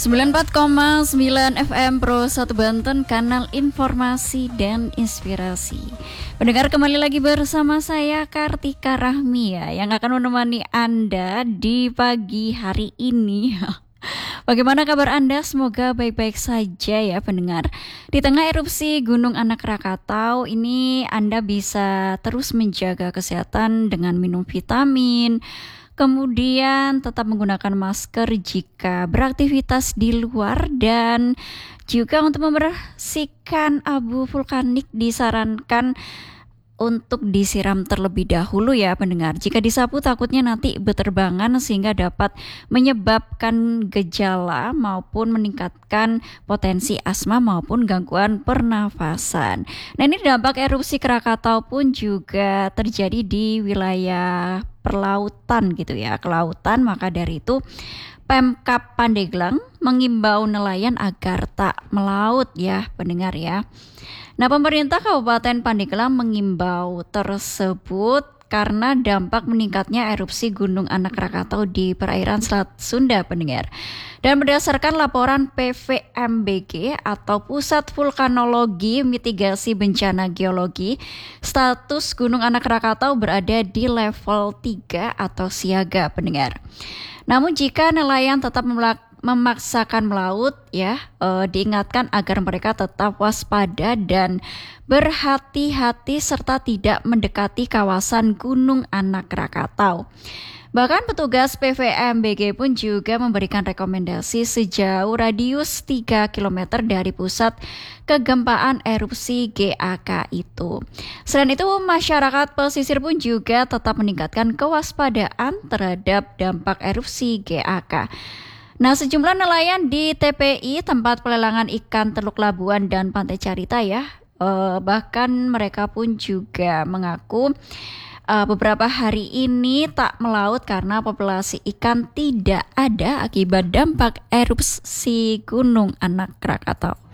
94,9 FM Pro 1 Banten, kanal informasi dan inspirasi. Pendengar, kembali lagi bersama saya Kartika Rahmi yang akan menemani Anda di pagi hari ini. Bagaimana kabar Anda? Semoga baik-baik saja ya pendengar. Di tengah erupsi Gunung Anak Rakatau ini Anda bisa terus menjaga kesehatan dengan minum vitamin, kemudian tetap menggunakan masker jika beraktivitas di luar, dan juga untuk membersihkan abu vulkanik disarankan untuk disiram terlebih dahulu ya pendengar. Jika disapu takutnya nanti berterbangan sehingga dapat menyebabkan gejala maupun meningkatkan potensi asma maupun gangguan pernafasan. Nah, ini dampak erupsi Krakatau pun juga terjadi di wilayah perlautan gitu ya, kelautan. Maka dari itu Pemkab Pandeglang mengimbau nelayan agar tak melaut ya pendengar ya. Nah, pemerintah Kabupaten Pandeglang mengimbau tersebut karena dampak meningkatnya erupsi Gunung Anak Rakatau di perairan Selat Sunda pendengar. Dan berdasarkan laporan PVMBG atau Pusat Vulkanologi Mitigasi Bencana Geologi, status Gunung Anak Rakatau berada di level 3 atau siaga pendengar. Namun jika nelayan tetap memaksakan melaut diingatkan agar mereka tetap waspada dan berhati-hati serta tidak mendekati kawasan Gunung Anak Rakatau. Bahkan petugas PVMBG pun juga memberikan rekomendasi sejauh radius 3 km dari pusat kegempaan erupsi GAK itu. Selain itu, masyarakat pesisir pun juga tetap meningkatkan kewaspadaan terhadap dampak erupsi GAK. Nah, sejumlah nelayan di TPI, tempat pelelangan ikan Teluk Labuan dan Pantai Carita bahkan mereka pun juga mengaku beberapa hari ini tak melaut karena populasi ikan tidak ada akibat dampak erupsi Gunung Anak Rakatau.